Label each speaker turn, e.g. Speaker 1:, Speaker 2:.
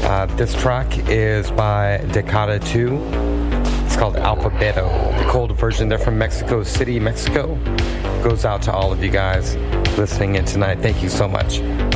Speaker 1: This track is by Decada 2. It's called Alphabeto. The cold version. They're from Mexico City, Mexico. Goes out to all of you guys listening in tonight. Thank you so much.